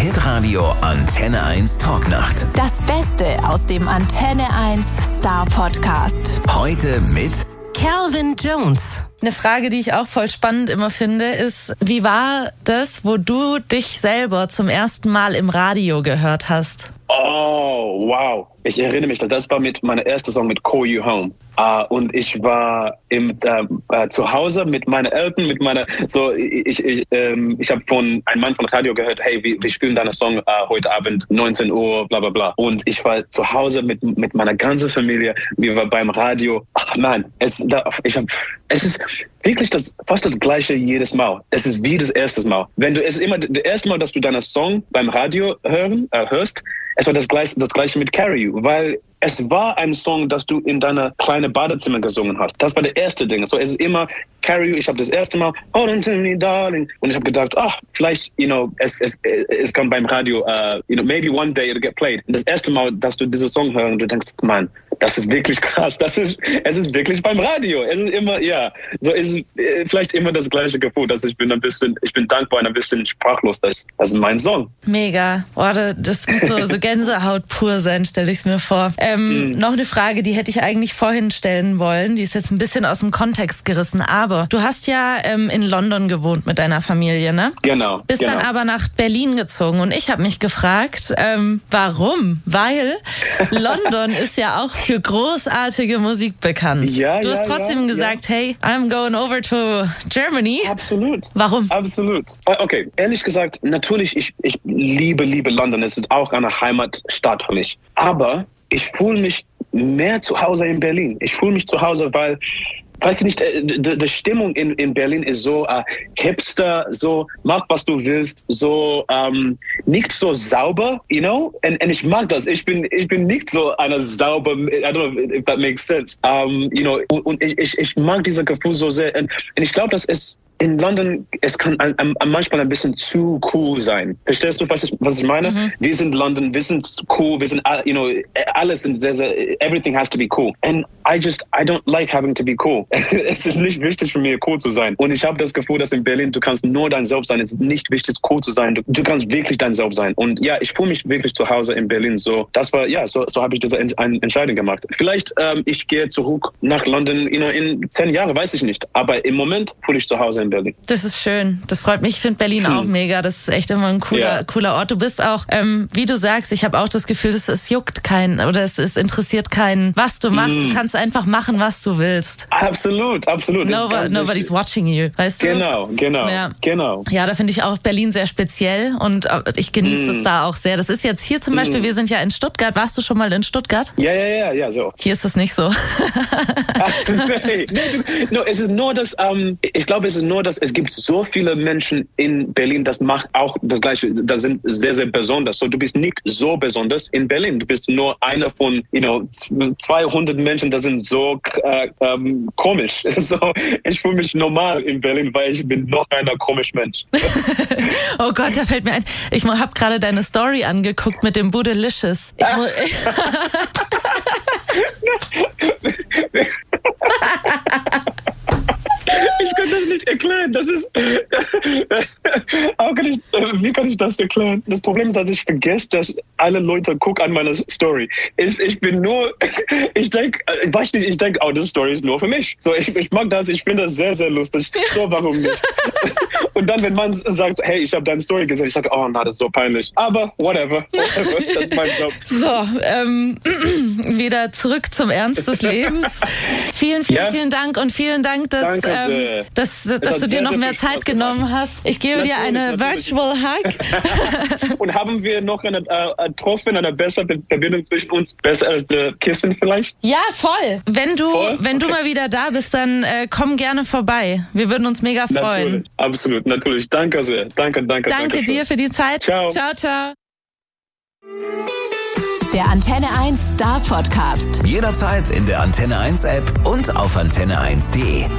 Hitradio Antenne 1 Talknacht. Das Beste aus dem Antenne 1 Star Podcast. Heute mit Calvin Jones. Eine Frage, die ich auch voll spannend immer finde, ist, wie war das, wo du dich selber zum ersten Mal im Radio gehört hast? Oh, wow. Ich erinnere mich, das war mit meiner ersten Song mit Call You Home. Und ich war zu Hause mit meinen Eltern, ich habe von einem Mann von Radio gehört, hey, wir spielen deinen Song heute Abend, 19 Uhr, bla bla bla. Und ich war zu Hause mit meiner ganzen Familie, wir waren beim Radio. Ach nein, es ist wirklich fast das Gleiche jedes Mal. Es ist wie das erste Mal. Es ist immer das erste Mal, dass du deinen Song beim Radio hörst, es war das Gleiche mit Carry You, weil es war ein Song, das du in deiner kleinen Badezimmer gesungen hast. Das war der erste Ding. So, es ist immer Carry You. Ich habe das erste Mal Hold on to me, darling. Und ich habe gedacht, vielleicht, es kann beim Radio, maybe one day it'll get played. Und das erste Mal, dass du diesen Song hörst und du denkst, Mann, das ist wirklich krass. Es ist wirklich beim Radio. Es ist immer, ja. So ist vielleicht immer das gleiche Gefühl, dass ich bin dankbar und ein bisschen sprachlos. Das ist mein Song. Mega. Oh, das muss so Gänsehaut pur sein, stelle ich es mir vor. Noch eine Frage, die hätte ich eigentlich vorhin stellen wollen. Die ist jetzt ein bisschen aus dem Kontext gerissen. Aber du hast ja in London gewohnt mit deiner Familie, ne? Genau. Bist dann aber nach Berlin gezogen. Und ich habe mich gefragt, warum? Weil London ist ja auch für großartige Musik bekannt. Du hast trotzdem gesagt, hey, I'm going over to Germany. Absolut. Warum? Absolut. Okay, ehrlich gesagt, natürlich, ich liebe London. Es ist auch eine Heimatstadt für mich. Aber ich fühle mich mehr zu Hause in Berlin. Ich fühle mich zu Hause, weil, weißt du nicht, die Stimmung in Berlin ist so hipster, so mach was du willst, so nicht so sauber, you know? Und ich mag das. Ich bin nicht so einer sauber, I don't know if that makes sense. Und ich mag dieses Gefühl so sehr. Und ich glaube, dass es in London, es kann manchmal ein bisschen zu cool sein. Verstehst du, was ich meine? Mhm. Wir sind London, wir sind cool, wir sind, alles sind sehr, sehr, everything has to be cool. And I don't like having to be cool. Es ist nicht wichtig für mich, cool zu sein. Und ich habe das Gefühl, dass in Berlin, du kannst nur dein Selbst sein. Es ist nicht wichtig, cool zu sein. Du kannst wirklich dein Selbst sein. Und ja, ich fühle mich wirklich zu Hause in Berlin. So, das war, ja, so habe ich diese Entscheidung gemacht. Vielleicht, ich gehe zurück nach London, in 10 Jahren, weiß ich nicht. Aber im Moment fühle ich zu Hause in Berlin. Das ist schön. Das freut mich. Ich finde Berlin auch mega. Das ist echt immer ein cooler Ort. Du bist auch, wie du sagst, ich habe auch das Gefühl, es juckt keinen oder es interessiert keinen, was du machst. Du kannst einfach machen, was du willst. Absolut. Nobody's watching you, weißt du? Genau. Ja, da finde ich auch Berlin sehr speziell und ich genieße es da auch sehr. Das ist jetzt hier zum Beispiel, wir sind ja in Stuttgart. Warst du schon mal in Stuttgart? Ja, so. Hier ist das nicht so. Es ist nur, dass es gibt so viele Menschen in Berlin, das macht auch das Gleiche. Das sind sehr, sehr besonders. So, du bist nicht so besonders in Berlin. Du bist nur einer von, 200 Menschen, das sind so komisch. So, ich fühle mich normal in Berlin, weil ich bin noch einer komisch Mensch. Oh Gott, da fällt mir ein. Ich habe gerade deine Story angeguckt mit dem Bootylicious. Ich kann das nicht erklären. Wie kann ich das erklären? Das Problem ist, dass ich vergesse, dass alle Leute gucken an meiner Story. Ich denke, oh, das Story ist nur für mich. So, ich mag das, ich finde das sehr, sehr lustig. So, warum nicht? Und dann, wenn man sagt, hey, ich habe deine Story gesehen, ich sage, oh, na, das ist so peinlich. Aber whatever. Das ist mein Job. So, wieder zurück zum Ernst des Lebens. Vielen Dank und vielen Dank, dass du dir noch mehr Zeit genommen hast. Ich gebe dir eine Virtual Hug. Und haben wir noch eine bessere Verbindung zwischen uns, besser als der Kissen vielleicht? Ja, voll. Wenn du mal wieder da bist, dann komm gerne vorbei. Wir würden uns mega freuen. Absolut, natürlich. Danke sehr. Danke dir für die Zeit. Ciao. Ciao. Der Antenne 1 Star Podcast. jederzeit in der Antenne 1 App und auf antenne1.de.